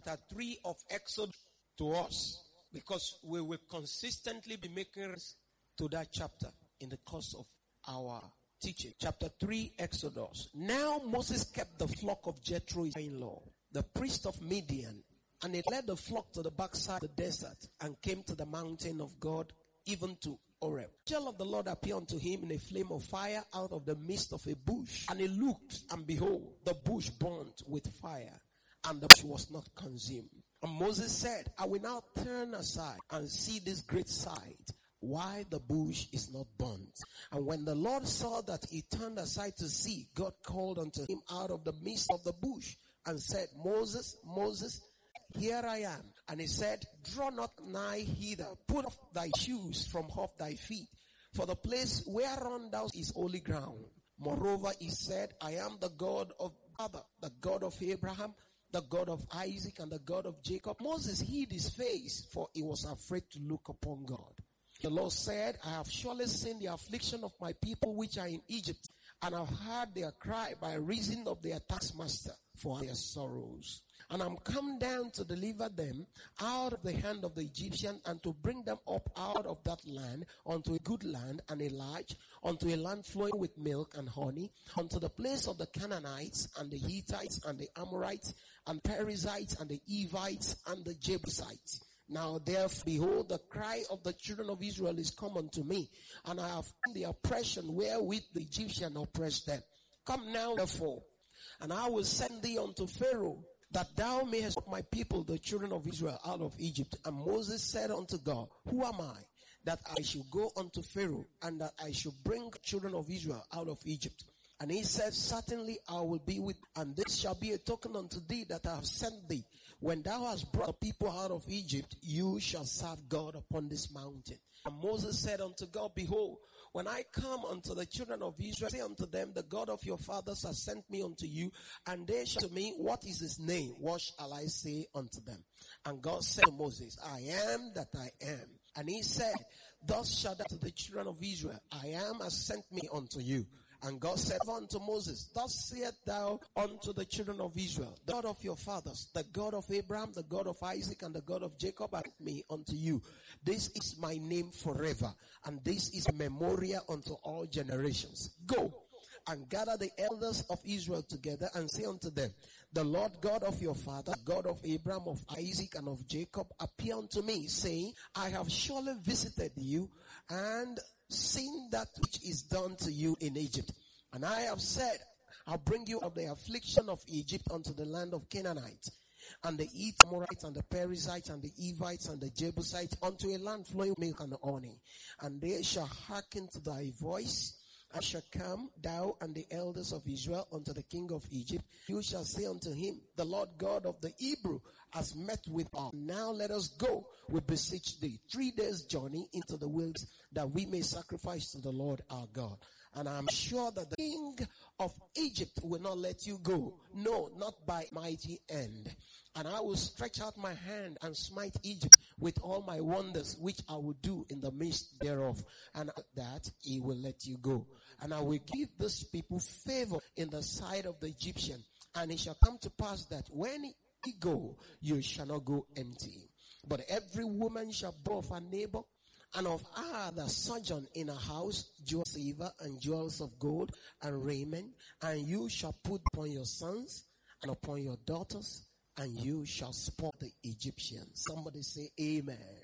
chapter 3 of Exodus to us, because we will consistently be making reference to that chapter in the course of our teaching. Chapter 3, Exodus. Now Moses kept the flock of Jethro, his in-law, the priest of Midian, and he led the flock to the backside of the desert and came to the mountain of God, even to Horeb. The angel of the Lord appeared unto him in a flame of fire out of the midst of a bush. And he looked, and behold, the bush burnt with fire, and the bush was not consumed. And Moses said, I will now turn aside and see this great sight, why the bush is not burnt. And when the Lord saw that he turned aside to see, God called unto him out of the midst of the bush and said, Moses, Moses, here I am. And he said, draw not nigh hither, put off thy shoes from off thy feet, for the place whereon thou is holy ground. Moreover, he said, I am the God of Father, the God of Abraham, the God of Isaac, and the God of Jacob. Moses hid his face, for he was afraid to look upon God. The Lord said, I have surely seen the affliction of my people which are in Egypt, and have heard their cry by reason of their taskmaster for their sorrows. And I'm come down to deliver them out of the hand of the Egyptian, and to bring them up out of that land unto a good land and a large, unto a land flowing with milk and honey, unto the place of the Canaanites and the Hittites and the Amorites and Perizzites and the Evites and the Jebusites. Now therefore, behold, the cry of the children of Israel is come unto me, and I have seen the oppression wherewith the Egyptian oppressed them. Come now therefore, and I will send thee unto Pharaoh, that thou mayest bring my people, the children of Israel, out of Egypt. And Moses said unto God, who am I, that I should go unto Pharaoh, and that I should bring the children of Israel out of Egypt? And he said, certainly I will be with, and this shall be a token unto thee that I have sent thee. When thou hast brought the people out of Egypt, you shall serve God upon this mountain. And Moses said unto God, behold, when I come unto the children of Israel, say unto them, the God of your fathers has sent me unto you, and they shall to me, what is his name? What shall I say unto them? And God said to Moses, I am that I am. And he said, thus shall thou to the children of Israel, I am has sent me unto you. And God said unto Moses, thus saith thou unto the children of Israel, the God of your fathers, the God of Abraham, the God of Isaac, and the God of Jacob, hath sent me unto you. This is my name forever, and this is a memorial unto all generations. Go and gather the elders of Israel together, and say unto them, the Lord God of your father, God of Abraham, of Isaac, and of Jacob, appear unto me, saying, I have surely visited you, and seen that which is done to you in Egypt. And I have said, I'll bring you of the affliction of Egypt unto the land of Canaanites, and the Amorites, and the Perizzites, and the Evites, and the Jebusites, unto a land flowing with milk and honey. And they shall hearken to thy voice, and shall come, thou and the elders of Israel, unto the king of Egypt. You shall say unto him, the Lord God of the Hebrew has met with us. Now let us go, we beseech thee, 3 days' journey into the wilderness, that we may sacrifice to the Lord our God. And I am sure that the king of Egypt will not let you go. No, not by mighty end. And I will stretch out my hand and smite Egypt with all my wonders, which I will do in the midst thereof. And that he will let you go. And I will give this people favor in the sight of the Egyptian. And it shall come to pass that when ye go, you shall not go empty. But every woman shall borrow of her neighbor, and of her that sojourn in a house, jewels of silver and jewels of gold and raiment, and you shall put upon your sons and upon your daughters, and you shall spoil the Egyptians. Somebody say amen. Amen.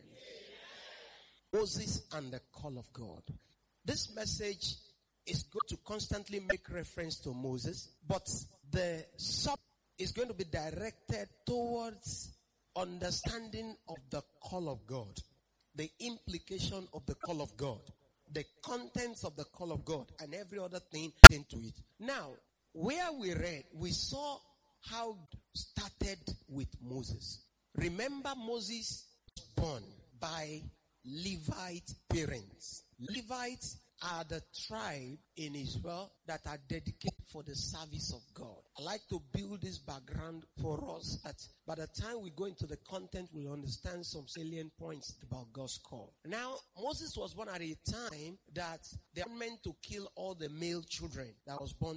Moses and the call of God. This message is going to constantly make reference to Moses, but the sub is going to be directed towards understanding of the call of God, the implication of the call of God, the contents of the call of God, and every other thing into it. Now, where we read, we saw how it started with Moses. Remember, Moses was born by Levite parents. Levites are the tribe in Israel that are dedicated for the service of God. I like to build this background for us that by the time we go into the content, we'll understand some salient points about God's call. Now, Moses was born at a time that they were meant to kill all the male children that was born